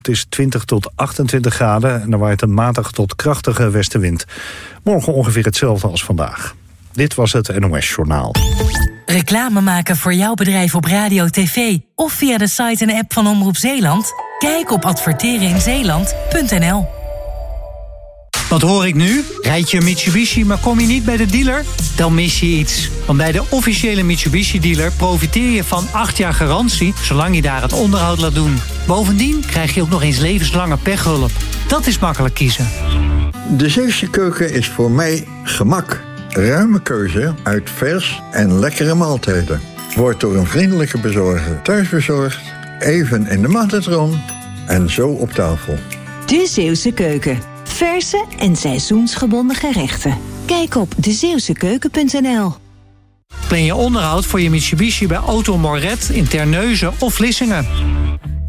Het is 20 tot 28 graden en er waait een matig tot krachtige westenwind. Morgen ongeveer hetzelfde als vandaag. Dit was het NOS Journaal. Reclame maken voor jouw bedrijf op radio, tv of via de site en app van Omroep Zeeland? Kijk op advertereninzeeland.nl. Wat hoor ik nu? Rijd je een Mitsubishi, maar kom je niet bij de dealer? Dan mis je iets. Want bij de officiële Mitsubishi-dealer profiteer je van 8 jaar garantie, zolang je daar het onderhoud laat doen. Bovendien krijg je ook nog eens levenslange pechhulp. Dat is makkelijk kiezen. De Zeeuwse Keuken is voor mij gemak. Ruime keuze uit vers en lekkere maaltijden. Wordt door een vriendelijke bezorger thuisbezorgd, even in de magnetron en zo op tafel. De Zeeuwse Keuken. Verse en seizoensgebonden gerechten. Kijk op dezeeuwsekeuken.nl. Plan je onderhoud voor je Mitsubishi bij Auto Moret in Terneuzen of Vlissingen.